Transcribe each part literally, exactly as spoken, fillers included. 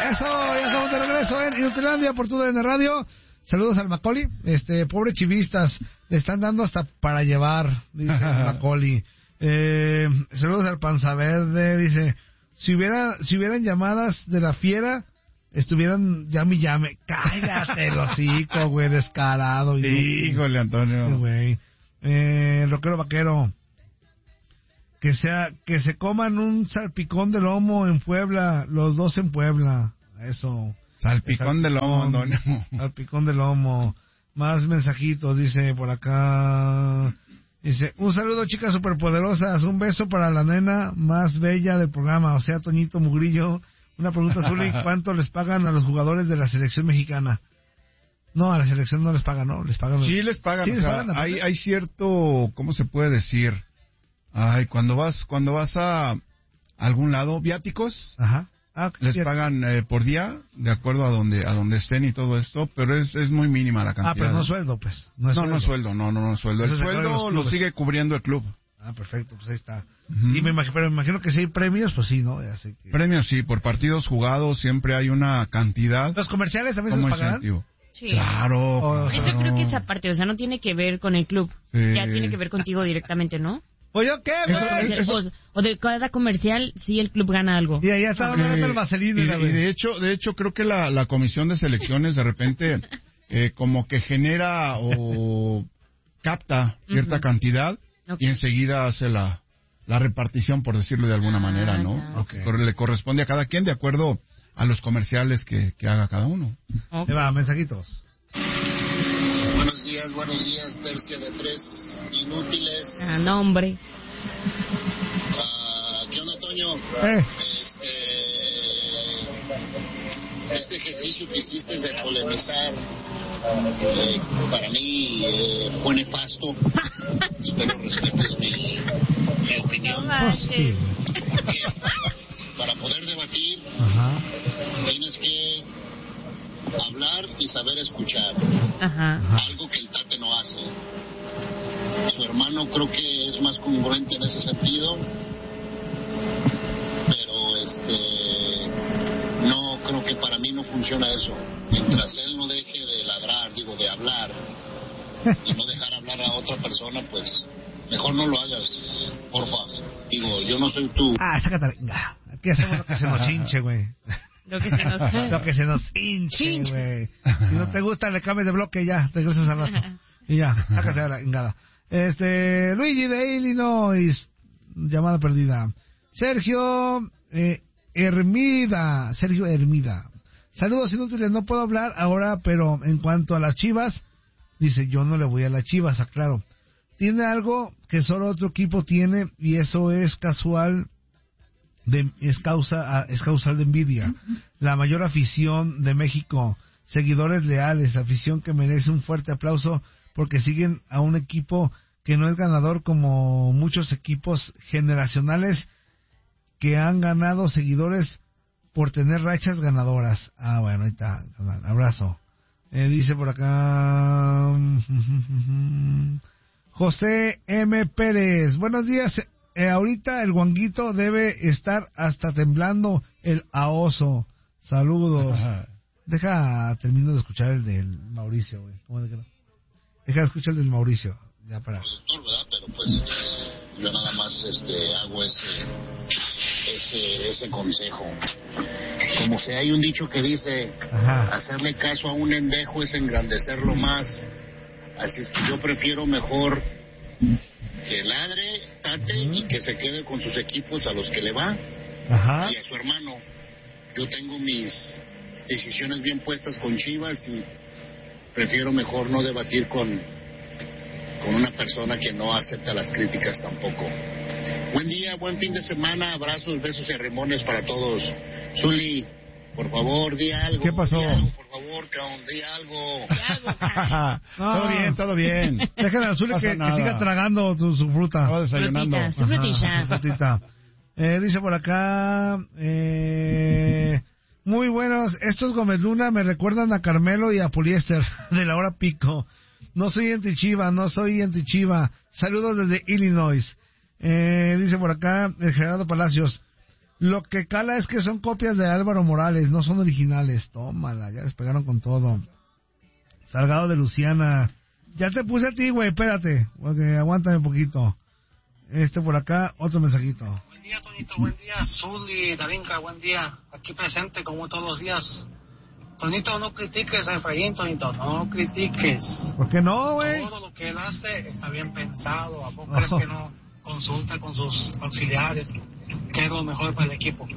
Eso, ya estamos de regreso en Inutilandia por tu D N Radio. Saludos al Macaulay. Este, pobre chivistas, le están dando hasta para llevar, dice Macaulay. Eh, saludos al Panza Verde, dice, si hubiera, si hubieran llamadas de la fiera, estuvieran llame y llame. Cállate el hocico, güey, descarado. Sí, híjole, Antonio. Güey. Eh, rockero vaquero. Que sea, que se coman un salpicón de lomo en Puebla, los dos en Puebla. Eso. Salpicón, salpicón de lomo, Antonio. Salpicón de lomo. Más mensajitos, dice por acá. Dice, un saludo, chicas superpoderosas. Un beso para la nena más bella del programa, o sea, Toñito Mugrillo. Una pregunta, Zuli, ¿cuánto les pagan a los jugadores de la selección mexicana? No, a la selección no les pagan, ¿no? Les pagan. Sí les pagan, sí, o les sea, pagan hay, hay cierto, ¿cómo se puede decir? Ay, cuando vas, cuando vas a algún lado, viáticos, ajá. Ah, les cierto. pagan eh, por día, de acuerdo a donde, a donde estén y todo esto, pero es, es muy mínima la cantidad. Ah, pero no sueldo, pues. No, es no, sueldo. no sueldo, no, no, no sueldo. El sueldo lo sigue cubriendo el club. Ah, perfecto, pues ahí está. Uh-huh. Y me imagino, pero me imagino que si hay premios, pues sí, ¿no? Ya sé que... Premios sí, por partidos jugados siempre hay una cantidad. ¿Los comerciales también se pagarán? Sí. Claro, oh, claro. Yo creo que esa parte, o sea, no tiene que ver con el club. Sí. Ya tiene que ver contigo directamente, ¿no? ¿Pues yo qué? Eso, eso... O, o de cada comercial, sí el club gana algo. Y ya está hablando el vaselina. Y, y de hecho, de hecho creo que la, la comisión de selecciones de repente eh, como que genera o capta cierta uh-huh. cantidad okay. y enseguida hace la, la repartición, por decirlo de alguna ah, manera, ¿no? Ya, okay. Pero le corresponde a cada quien de acuerdo a los comerciales que, que haga cada uno. Okay. Va, mensajitos. Buenos días, buenos días, tercio de tres inútiles. Ah, no, hombre. Uh, ¿Qué onda, Toño? Eh. Este, este ejercicio que hiciste de polemizar, eh, para mí eh, fue nefasto. Espero respetes mi, mi opinión. No, sí. Porque para poder debatir, ajá. tienes que hablar y saber escuchar. Ajá. Algo que el Tate no hace. Su hermano creo que es más congruente en ese sentido, pero este no creo que para mí no funciona eso. Mientras él no deje de ladrar, digo, de hablar y no dejar hablar a otra persona, pues mejor no lo hagas, porfa. Digo, yo no soy tú. Ah, sácate. Aquí hacemos lo que se nos hinche, güey. Lo que se nos lo que se nos hinche, güey. Si no te gusta, le cambies de bloque y ya, regresas al rato. Y ya, sácate a la ingada. Este, Luigi de Illinois, llamada perdida. Sergio eh, Hermida, Sergio Hermida. Saludos inútiles, no puedo hablar ahora, pero en cuanto a las Chivas, dice, yo no le voy a las Chivas, aclaro. Tiene algo que solo otro equipo tiene y eso es casual. De, es causa es causal de envidia. La mayor afición de México, seguidores leales, afición que merece un fuerte aplauso porque siguen a un equipo que no es ganador como muchos equipos generacionales que han ganado seguidores por tener rachas ganadoras. Ah, bueno, ahí está, abrazo. Eh, dice por acá José M. Pérez, buenos días. Eh, ahorita el guanguito debe estar hasta temblando el aoso. Saludos. Deja, termino de escuchar el del Mauricio, güey. ¿Cómo de que no? Deja de escuchar el del Mauricio. Ya para. ¿Verdad? Pero pues yo nada más este hago ese, ese, ese consejo. Como si hay un dicho que dice, ajá, hacerle caso a un endejo es engrandecerlo más. Así es que yo prefiero mejor que ladre, tate uh-huh. y que se quede con sus equipos a los que le va. Ajá. Y a su hermano. Yo tengo mis decisiones bien puestas con Chivas y prefiero mejor no debatir con, con una persona que no acepta las críticas tampoco. Buen día, buen fin de semana, abrazos, besos y arremones para todos. Zuli, por favor, di algo. ¿Qué pasó? Di algo, por favor, cabrón, di algo. Di algo. No. Todo bien, todo bien. Déjale a Zuli que, que siga tragando su, su fruta. Estaba desayunando. Frutita, su frutilla. Ajá, frutita. Eh, dice por acá, eh, muy buenos, estos Gómez Luna me recuerdan a Carmelo y a Poliéster de la hora pico. No soy anti-Chiva, no soy anti-Chiva. Saludos desde Illinois. Eh, dice por acá el Gerardo Palacios, Lo que cala es que son copias de Álvaro Morales, no son originales. Tómala, ya les pegaron con todo. Salgado de Luciana. Ya te puse a ti, güey, espérate. Porque aguántame un poquito. Este por acá, otro mensajito. Buen día, Toñito, buen día. Zuli, Darinka, buen día. Aquí presente como todos los días. Toñito, no critiques a Efraín, Toñito, no critiques. ¿Por qué no, güey? Todo lo que él hace está bien pensado. ¿A poco crees que no consulta con sus auxiliares qué es lo mejor para el equipo?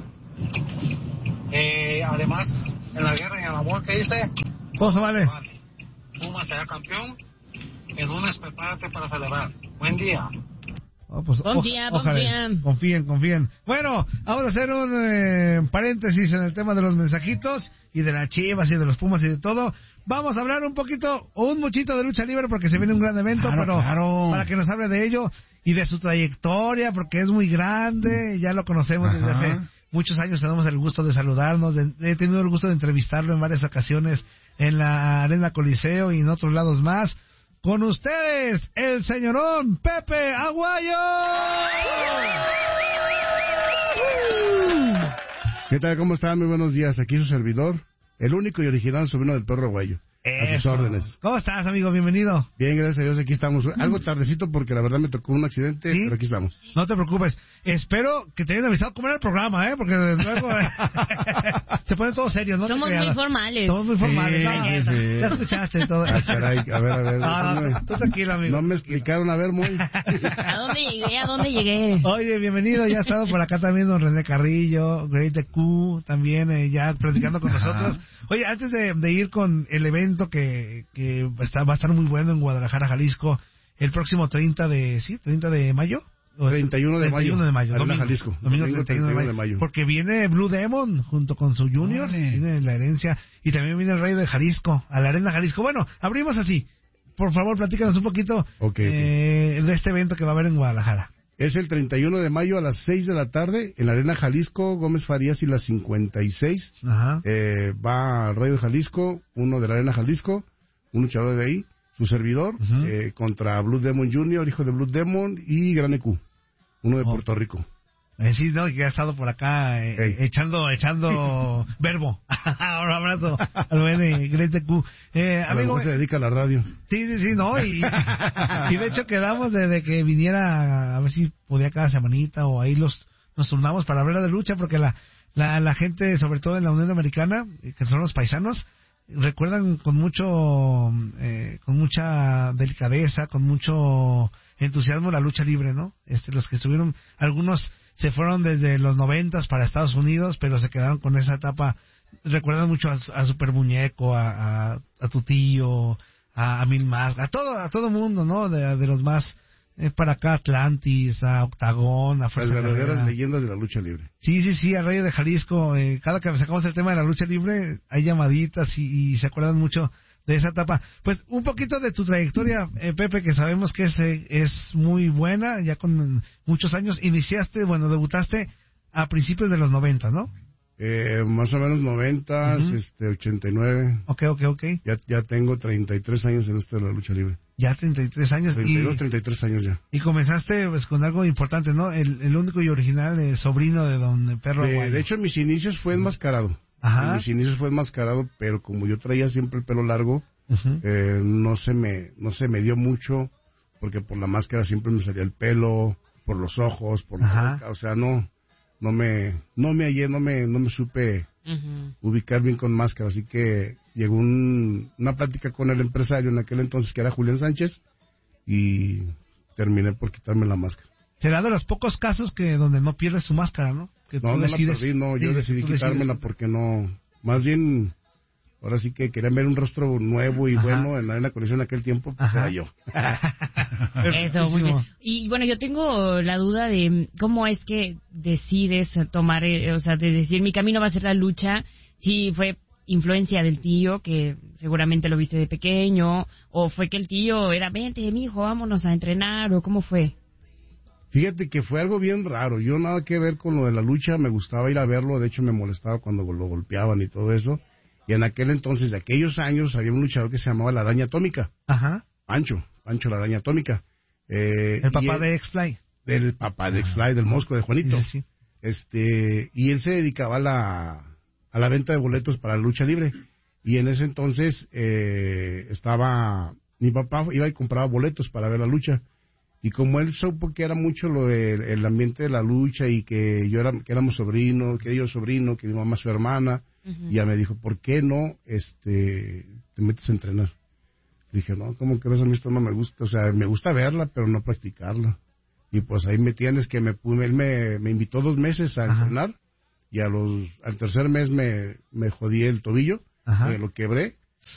Eh, además, en la guerra y en el amor, ¿qué dice? Todo se vale. vale. Puma será campeón. El lunes prepárate para celebrar. Buen día. Oh, pues, buen día, buen día. Confíen, confíen. Bueno, vamos a hacer un eh, paréntesis en el tema de los mensajitos y de las Chivas y de los Pumas y de todo. Vamos a hablar un poquito o un muchito de lucha libre porque se viene un gran evento, claro, pero claro. para que nos hable de ello y de su trayectoria porque es muy grande, ya lo conocemos Ajá. desde hace muchos años, tenemos el gusto de saludarnos, de, he tenido el gusto de entrevistarlo en varias ocasiones en la Arena Coliseo y en otros lados más. Con ustedes, el señorón Pepe Aguayo. ¿Qué tal? ¿Cómo están? Muy buenos días. Aquí su servidor, el único y original sobrino del perro Aguayo. A sus órdenes. ¿Cómo estás, amigo? Bienvenido. Bien, gracias a Dios, aquí estamos. Algo tardecito porque la verdad me tocó un accidente, ¿Sí? pero aquí estamos. No te preocupes. Espero que te hayan avisado cómo era el programa, ¿eh? Porque luego eh, se ponen todos serios, ¿no? Somos muy formales. Somos muy formales. Sí, no, sí, sí. Ya escuchaste todo. Ah, caray, a ver, a ver. No, no, no, tú tranquilo, amigo. No me explicaron, a ver, muy. ¿A dónde llegué? ¿A dónde llegué? Oye, bienvenido. Ya ha estado por acá también don René Carrillo, Great the Q, también eh, ya platicando con nosotros. Oye, antes de, de ir con el evento que... que está, va a estar muy bueno en Guadalajara, Jalisco, el próximo treinta de, ¿sí? treinta de mayo. treinta y uno de mayo. treinta y uno de mayo. Arena Domingo, Jalisco. Domingo, Domingo treinta y uno de mayo, de mayo. Porque viene Blue Demon junto con su Junior, vale. Viene la herencia, y también viene el Rey de Jalisco, a la Arena Jalisco. Bueno, abrimos así. Por favor, platícanos un poquito okay, eh, okay. de este evento que va a haber en Guadalajara. Es el treinta y uno de mayo a las seis de la tarde en la Arena Jalisco, Gómez Farías y la cincuenta y seis. Ajá. Eh, va al Rey de Jalisco, uno de la Arena Jalisco, un luchador de ahí, su servidor, uh-huh. eh, contra Blue Demon Junior, hijo de Blue Demon, y Gran E Q, uno de oh. Puerto Rico. Eh, sí, no, que ha estado por acá eh, hey. echando echando verbo. Un abrazo al buen Great the Q. Eh, a amigo, se dedica a la radio. Sí, sí, sí, no, y, y de hecho quedamos desde que viniera a ver si podía cada semanita o ahí los nos turnamos para hablar de lucha porque la, la, la gente, sobre todo en la Unión Americana, que son los paisanos, recuerdan con mucho eh, con mucha delicadeza, con mucho entusiasmo la lucha libre, ¿no? Este, los que estuvieron, algunos se fueron desde los noventas para Estados Unidos, pero se quedaron con esa etapa. Recuerdan mucho a, a Super Muñeco, a, a, a tu tío, a, a Mil Más, a todo, a todo mundo, ¿no? De, de los más eh, para acá, Atlantis, a Octagón, a Fuerza Las verdaderas Carrera. leyendas de la lucha libre. Sí, sí, sí, a Rey de Jalisco. Eh, cada que sacamos el tema de la lucha libre, hay llamaditas y, y se acuerdan mucho de esa etapa. Pues un poquito de tu trayectoria, eh, Pepe, que sabemos que es, eh, es muy buena, ya con muchos años. Iniciaste, bueno, debutaste a principios de los noventa, ¿no? Eh, más o menos noventa, uh-huh. este, ochenta y nueve. Ok, ok, ok. Ya, ya tengo treinta y tres años en esto de la lucha libre. Ya treinta y tres años. treinta y dos, treinta y tres años ya. Y comenzaste pues con algo importante, ¿no? El, el único y original eh, sobrino de don Perro de, Aguayo. De hecho, en mis inicios fue enmascarado. Ajá. En mis inicios fue enmascarado, pero como yo traía siempre el pelo largo, uh-huh. eh, no se me no se me dio mucho, porque por la máscara siempre me salía el pelo, por los ojos, por la boca, o sea, no no me no me hallé, no me no me supe uh-huh. ubicar bien con máscara, así que llegó un, una plática con el empresario en aquel entonces que era Julián Sánchez y terminé por quitarme la máscara. Será de los pocos casos que donde no pierdes su máscara, ¿no? Que no, tú no decides, la perdí, no, yo sí, decidí quitármela decides. Porque no, más bien, ahora sí que querían ver un rostro nuevo y Ajá. bueno en la Arena Coliseo en aquel tiempo, pues Ajá. era yo. Eso, muy bien. Y bueno, yo tengo la duda de cómo es que decides tomar, o sea, de decir mi camino va a ser la lucha, si fue influencia del tío, que seguramente lo viste de pequeño, o fue que el tío era, vente, mijo, vámonos a entrenar, o cómo fue. Fíjate que fue algo bien raro. Yo nada que ver con lo de la lucha, me gustaba ir a verlo, de hecho me molestaba cuando lo golpeaban y todo eso. Y en aquel entonces, de aquellos años, había un luchador que se llamaba La Araña Atómica. Ajá. Pancho, Pancho La Araña Atómica. Eh, el papá él, de X-Fly. Del papá de X-Fly, del Mosco, de Juanito. Sí, sí. este, y él se dedicaba a la, a la venta de boletos para la lucha libre. Y en ese entonces eh, estaba, mi papá iba y compraba boletos para ver la lucha. Y como él supo que era mucho lo del el ambiente de la lucha y que yo era, que éramos sobrinos, que yo sobrino, que mi mamá su hermana, uh-huh. ya me dijo, ¿por qué no este te metes a entrenar? Dije, no, ¿cómo crees? A mí esto no me gusta, o sea, me gusta verla, pero no practicarla. Y pues ahí me tienes que me él me, me invitó dos meses a Ajá. entrenar, y a los, al tercer mes me, me jodí el tobillo, me lo quebré,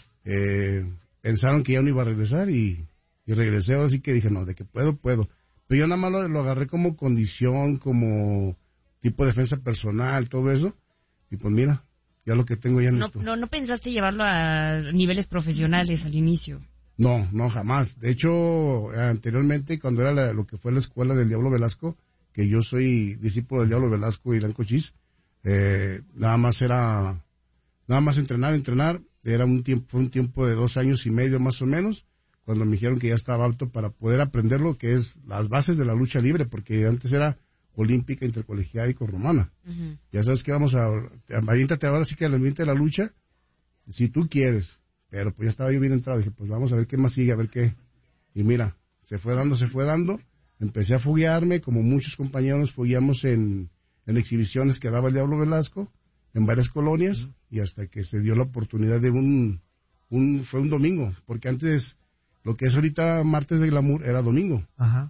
eh, pensaron que ya no iba a regresar y, y regresé, así que dije, no, de que puedo, puedo. Pero yo nada más lo, lo agarré como condición, como tipo de defensa personal, todo eso, y pues mira, ya lo que tengo ya en no, esto. No, no pensaste llevarlo a niveles profesionales al inicio. No, no, jamás. De hecho, anteriormente, cuando era la, lo que fue la escuela del Diablo Velasco, que yo soy discípulo del Diablo Velasco y Irán Cochís, eh, nada más era, nada más entrenar, entrenar, era un tiempo, fue un tiempo de dos años y medio más o menos, cuando me dijeron que ya estaba apto para poder aprender lo que es las bases de la lucha libre, porque antes era olímpica, intercolegiada y corromana. Uh-huh. Ya sabes que vamos a, aviéntate ahora sí que al ambiente de la lucha, si tú quieres, pero pues ya estaba yo bien entrado, dije, pues vamos a ver qué más sigue, a ver qué, y mira, se fue dando, se fue dando, empecé a foguearme, como muchos compañeros fogueamos en, en exhibiciones que daba el Diablo Velasco, en varias colonias, uh-huh. y hasta que se dio la oportunidad de un, un, fue un domingo, porque antes, lo que es ahorita martes de glamour, era domingo. Ajá.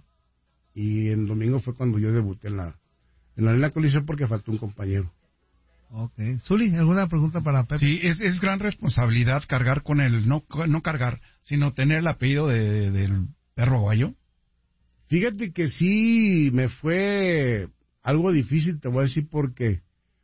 Y el domingo fue cuando yo debuté en la en la Arena Coliseo porque faltó un compañero. Ok. Zuli, ¿alguna pregunta para Pepe? Sí, es, es gran responsabilidad cargar con el, no no cargar, sino tener el apellido de, del perro aguayo. Fíjate que sí me fue algo difícil, te voy a decir por qué.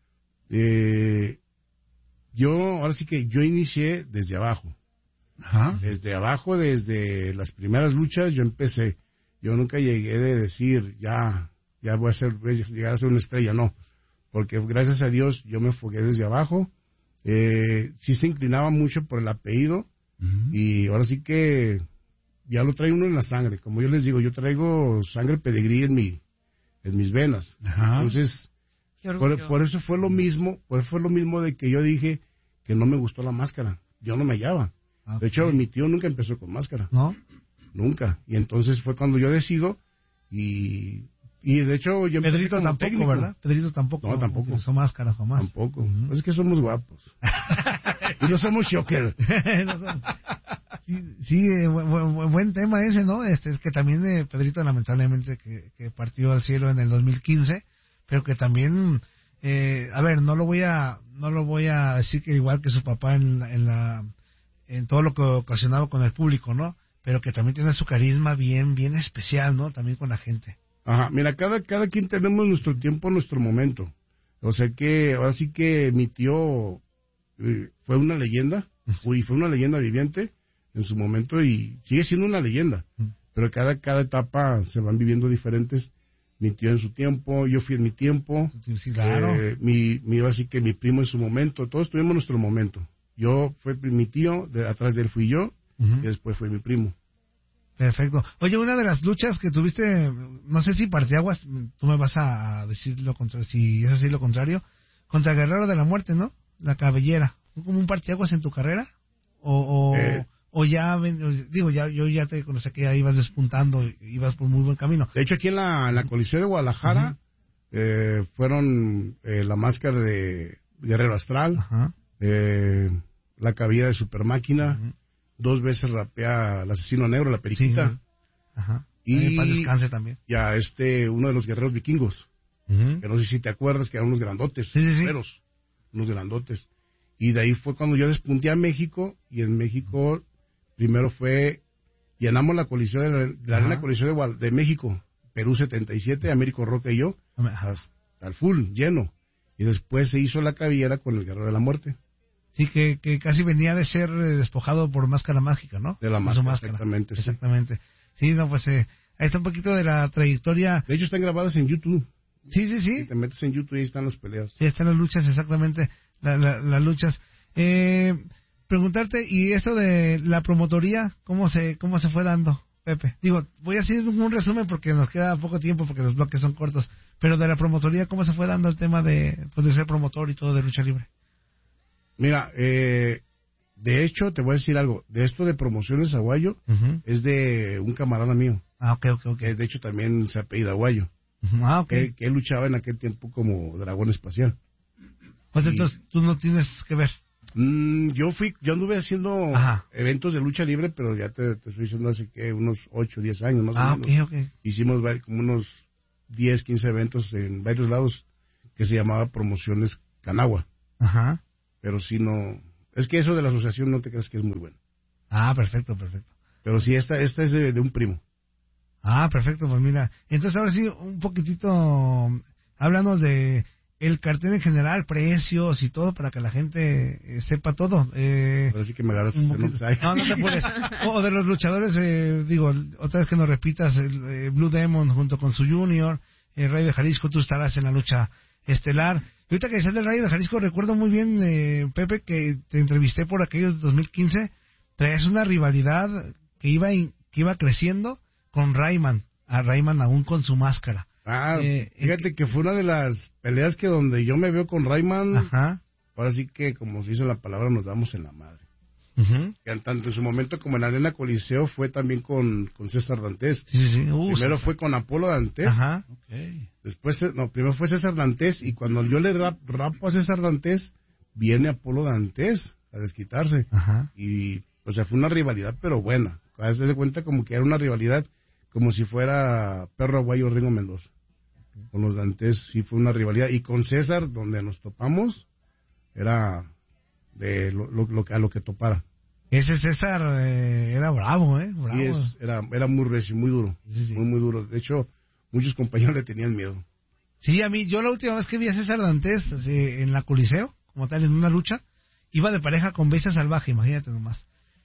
Eh, yo, ahora sí que yo inicié desde abajo. Ajá. Desde abajo, desde las primeras luchas, yo empecé. Yo nunca llegué de decir, ya, ya voy a ser, voy a llegar a ser una estrella, no. Porque gracias a Dios yo me fogué desde abajo. Eh, sí se inclinaba mucho por el apellido. Uh-huh. Y ahora sí que ya lo trae uno en la sangre. Como yo les digo, yo traigo sangre pedigrí en mi, en mis venas. Uh-huh. Entonces, por, por eso fue lo mismo, por eso fue lo mismo de que yo dije que no me gustó la máscara. Yo no me hallaba. Okay. De hecho, mi tío nunca empezó con máscara. ¿No? Nunca. Y entonces fue cuando yo decido y, y de hecho yo empecé Pedrito como tampoco, técnico. ¿verdad? Pedrito tampoco. No, tampoco. Son máscaras, jamás. Tampoco. Uh-huh. Pues es que somos guapos. Y no somos shocker. sí, sí eh, buen, buen tema ese, ¿no? Este es que también eh, Pedrito lamentablemente que, que partió al cielo en el dos mil quince, pero que también, eh, a ver, no lo voy a, no lo voy a decir que igual que su papá en, en la, en todo lo que ocasionaba con el público, ¿no? Pero que también tiene su carisma bien, bien especial, ¿no? También con la gente. Ajá, mira, cada, cada quien tenemos nuestro tiempo, nuestro momento. O sea que, ahora sí que mi tío eh, fue una leyenda, y fue una leyenda viviente en su momento y sigue siendo una leyenda. Pero cada, cada etapa se van viviendo diferentes. Mi tío en su tiempo, yo fui en mi tiempo. Sí, claro. Eh, mi, mi, así que mi primo en su momento, todos tuvimos nuestro momento. Yo fue mi tío, de, atrás de él fui yo. Uh-huh. Y después fue mi primo. Perfecto. Oye, una de las luchas que tuviste, no sé si parteaguas, tú me vas a decir lo contrario, si es así lo contrario, contra Guerrero de la Muerte, ¿no? La cabellera. ¿Fue como un parteaguas en tu carrera? O, o, eh, o ya, digo, ya yo ya te conocí que ya ibas despuntando, ibas por muy buen camino. De hecho, aquí en la, en la Coliseo de Guadalajara, uh-huh. eh, fueron eh, la máscara de Guerrero Astral, uh-huh. eh, la cabellera de Super Máquina, uh-huh. dos veces rapea al Asesino Negro, la Periquita. Sí, ajá. Y para descanse también. Ya este, uno de los guerreros vikingos. Uh-huh. Que no sé si te acuerdas que eran unos grandotes. Sí, sí, sí. Guerreros, unos grandotes. Y de ahí fue cuando yo despunté a México. Y en México, primero fue, llenamos la Coliseo de la, de la Arena Coliseo de, de México. Perú setenta y siete, Américo Roca y yo. Hasta el full, lleno. Y después se hizo la cabellera con el Guerrero de la Muerte. Sí, que, que casi venía de ser despojado por Máscara Mágica, ¿no? De la máscara, máscara. Exactamente. Sí. Exactamente. Sí, no, pues eh, ahí está un poquito de la trayectoria. De hecho, están grabadas en YouTube. Sí, sí, sí. Si te metes en YouTube y ahí están las peleas. Sí, están las luchas, exactamente, la, la, las luchas. Eh, preguntarte, ¿y eso de la promotoría, cómo se cómo se fue dando? Pepe? Digo, voy a hacer un resumen porque nos queda poco tiempo porque los bloques son cortos, pero de la promotoría, ¿cómo se fue dando el tema de, pues, de ser promotor y todo de lucha libre? Mira, eh, de hecho, te voy a decir algo, de esto de Promociones Aguayo, uh-huh. es de un camarada mío. Ah, ok, ok, ok. Que de hecho también se apellida Aguayo. Uh-huh. Ah, ok. Que, que él luchaba en aquel tiempo como dragón espacial. Pues y... entonces tú no tienes que ver. Mm, yo fui, yo anduve haciendo Ajá. eventos de lucha libre, pero ya te, te estoy diciendo hace que unos ocho o diez años más ah, o menos. Okay, okay. Hicimos como unos diez, quince eventos en varios lados que se llamaba Promociones Canagua. Ajá. Pero sí no, es que eso de la asociación no te creas que es muy bueno. Ah, perfecto, perfecto. Pero sí, esta, esta es de, de un primo. Ah, perfecto, pues mira. Entonces ahora sí, un poquitito, háblanos de el cartel en general, precios y todo, para que la gente eh, sepa todo. Eh, Pero sí que me agarras. No, no te puedes. O de los luchadores, eh, digo, otra vez que nos repitas, el, eh, Blue Demon junto con su Junior, el Rey de Jalisco, tú estarás en la lucha estelar. Y ahorita que decías del Rey de Jalisco, recuerdo muy bien, eh, Pepe, que te entrevisté por aquellos dos mil quince, traías una rivalidad que iba, in, que iba creciendo con Rayman, a Rayman aún con su máscara. Ah, eh, fíjate eh, que fue una de las peleas que donde yo me veo con Rayman, ajá. ahora sí que, como se dice la palabra, nos damos en la madre. Uh-huh. Que tanto en su momento como en Arena Coliseo fue también con, con César Dantes. Sí, sí. Uh, primero sí. fue con Apolo Dantes. Ajá. Okay. Después, no, primero fue César Dantes y cuando yo le rap, rapo a César Dantes, viene Apolo Dantes a desquitarse. Ajá. Y, o sea, fue una rivalidad, pero buena. A veces se cuenta como que era una rivalidad como si fuera Perro Aguayo o Ringo Mendoza. Con los Dantes sí fue una rivalidad. Y con César, donde nos topamos, era de lo, lo, lo, a lo que topara. Ese César eh, era bravo, ¿eh? Bravo. Sí, es, era, era muy recio, muy duro. Sí, sí. Muy, muy duro. De hecho, muchos compañeros le tenían miedo. Sí, a mí, yo la última vez que vi a César Dantes así, en la Coliseo, como tal, en una lucha, iba de pareja con Bestia Salvaje, imagínate nomás.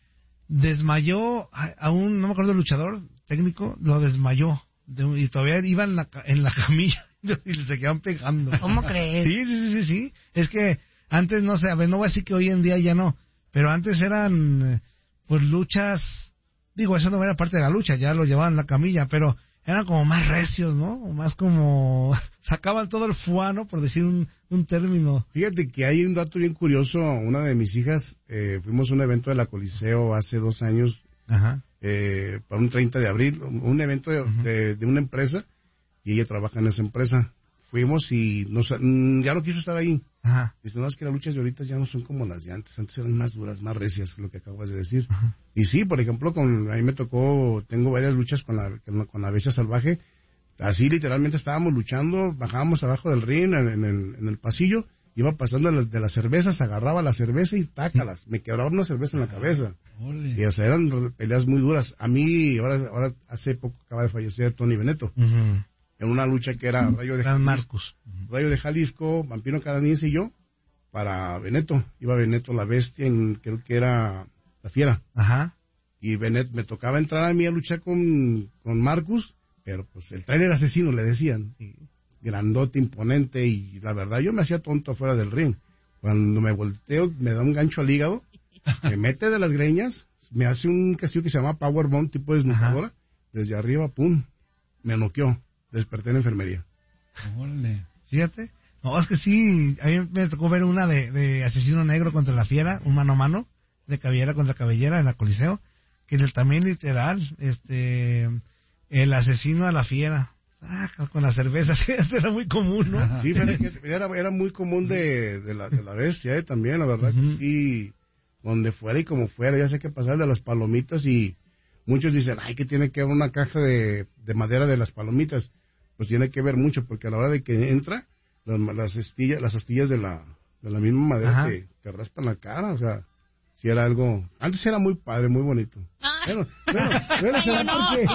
Desmayó a, a un, no me acuerdo el luchador técnico, lo desmayó. De, y todavía iba en la, en la camilla y le seguían pegando. ¿Cómo crees? Sí, sí, sí, sí. Es que antes, no sé, a ver, no voy a decir que hoy en día ya no, pero antes eran, pues, luchas, digo, eso no era parte de la lucha, ya lo llevaban en la camilla, pero eran como más recios, ¿no? Más como, sacaban todo el fuano, por decir un, un término. Fíjate que hay un dato bien curioso, una de mis hijas, eh, fuimos a un evento de la Coliseo hace dos años, Ajá. Eh, para un treinta de abril, un evento de, uh-huh. de, de una empresa, y ella trabaja en esa empresa. Fuimos y nos, ya no quiso estar ahí. Ajá. Dice, no, es que las luchas de ahorita ya no son como las de antes, antes eran más duras, más recias, lo que acabas de decir. Ajá. Y sí, por ejemplo, con, a mí me tocó, tengo varias luchas con la, con la Bestia Salvaje, así literalmente estábamos luchando, bajábamos abajo del ring, en, en, el, en el pasillo, iba pasando de, de las cervezas, agarraba la cerveza y tácalas, me quebraba una cerveza en la cabeza. Ole. Y, o sea, eran peleas muy duras. A mí, ahora, ahora hace poco acaba de fallecer Tony Beneto, uh-huh. en una lucha que era Rayo de Jalisco, Marcos. Rayo de Jalisco, Vampiro Canadiense y yo, para Beneto. Iba Beneto la bestia, en, creo que era la fiera. Ajá. Y Benet, me tocaba entrar a mí a luchar con, con Marcus, pero pues el trailer asesino le decían. Y, grandote, imponente, y la verdad yo me hacía tonto afuera del ring. Cuando me volteo, me da un gancho al hígado, me mete de las greñas, me hace un castillo que se llama Powerbomb, tipo desnucadora, desde arriba, pum, me noqueó, desperté en la enfermería. Órale, fíjate. No, es que sí, a mí me tocó ver una de, de asesino negro contra la fiera, un mano a mano, de cabellera contra cabellera en la Coliseo, que el, también literal, este, el asesino a la fiera. Ah, con la cerveza, sí, era muy común, ¿no? Sí, era, era muy común de, de, la, de la bestia, ¿eh? También, la verdad, uh-huh. que sí, donde fuera y como fuera, ya sé qué pasar de las palomitas, y muchos dicen, ay, que tiene que haber una caja de, de madera de las palomitas. Pues tiene que ver mucho, porque a la hora de que entra, las, las, astillas, las astillas de la, de la misma madera te, te raspan la cara, o sea, si era algo, antes era muy padre, muy bonito. Bueno, bueno, bueno, será porque,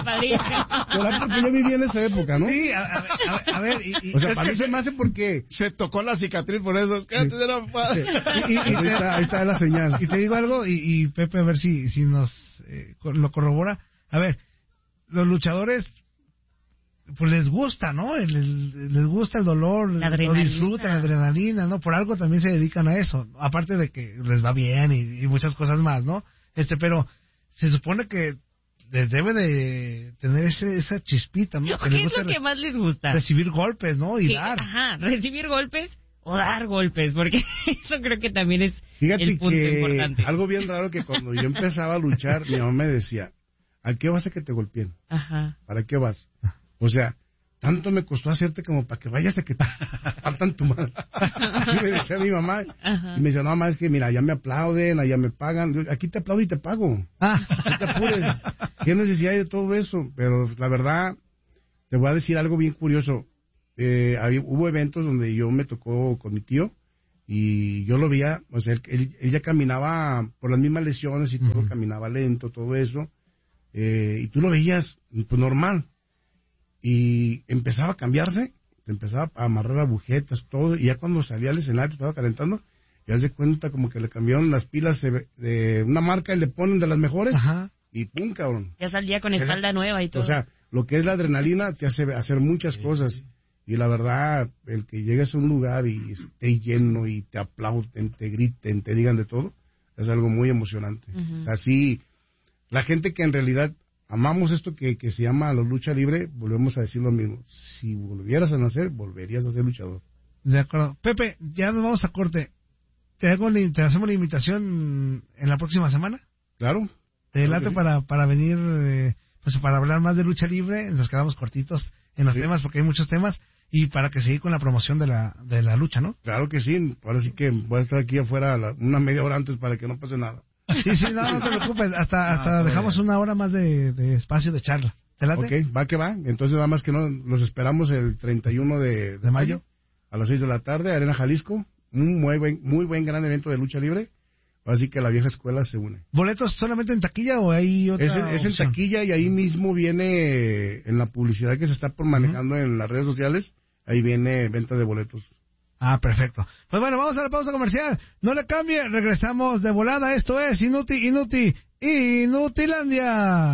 será porque yo viví en esa época, ¿no? Sí, a, a, a, a ver, y, y, o sea, para mí se me hace porque se tocó la cicatriz, por eso es que antes era padre. Y, y, y ahí, está, ahí está la señal. Y te digo algo, y, y Pepe, a ver si, si nos eh, lo corrobora. A ver, los luchadores, pues les gusta, ¿no? Les, les gusta el dolor, lo disfrutan, la adrenalina, ¿no? Por algo también se dedican a eso, aparte de que les va bien y, y muchas cosas más, ¿no? Este, pero se supone que les debe de tener ese, esa chispita, ¿no? ¿Qué es lo que más les gusta? Recibir golpes, ¿no? Y ¿Qué? dar. Ajá, recibir golpes o dar golpes, porque eso creo que también es Fíjate el punto que importante. Algo bien raro que cuando yo empezaba a luchar, mi mamá me decía, ¿a qué vas a que te golpeen? Ajá. ¿Para qué vas? O sea, tanto me costó hacerte como para que vayas a que te partan tu madre. Así me decía mi mamá. Ajá. Y me decía, no, mamá, es que mira, allá me aplauden, allá me pagan. Yo, aquí te aplaudo y te pago. Ah. No te apures. ¿Qué necesidad hay de todo eso? Pero la verdad, te voy a decir algo bien curioso. Eh, había, hubo eventos donde yo me tocó con mi tío y yo lo veía, o sea, él, él, él ya caminaba por las mismas lesiones y todo, uh-huh. caminaba lento, todo eso. Eh, y tú lo veías, pues normal. Y empezaba a cambiarse, empezaba a amarrar agujetas, todo, y ya cuando salía al escenario, estaba calentando, ya se cuenta como que le cambiaron las pilas de una marca y le ponen de las mejores, ajá. y pum, cabrón. Ya salía con espalda se, nueva y todo. O sea, lo que es la adrenalina te hace hacer muchas sí, cosas, sí. Y la verdad, el que llegues a un lugar y esté lleno y te aplauden, te griten, te digan de todo, es algo muy emocionante. Uh-huh. Así, la gente que en realidad amamos esto que, que se llama la lucha libre, volvemos a decir lo mismo. Si volvieras a nacer, volverías a ser luchador. De acuerdo. Pepe, ya nos vamos a corte. ¿Te, hago, te hacemos la invitación en la próxima semana? Claro. Te delato sí. para, para venir, eh, pues para hablar más de lucha libre. Nos quedamos cortitos en los sí. temas porque hay muchos temas. Y para que seguir con la promoción de la de la lucha, ¿no? Claro que sí. Ahora sí que voy a estar aquí afuera la, una media hora antes para que no pase nada. Sí, sí, no, no te preocupes, hasta hasta ah, dejamos una hora más de, de espacio de charla. ¿Te late? Ok, va que va. Entonces nada más que no, los esperamos el treinta y uno de, de, de mayo, mayo a las seis de la tarde, Arena Jalisco. Un muy buen, muy buen gran evento de lucha libre. Así que la vieja escuela se une. ¿Boletos solamente en taquilla o hay otra Es, en, es en taquilla y ahí mismo viene en la publicidad que se está por manejando uh-huh. en las redes sociales, ahí viene venta de boletos. Ah, perfecto. Pues bueno, vamos a la pausa comercial. No le cambie, regresamos de volada. Esto es Inútil, Inútil, Inutilandia.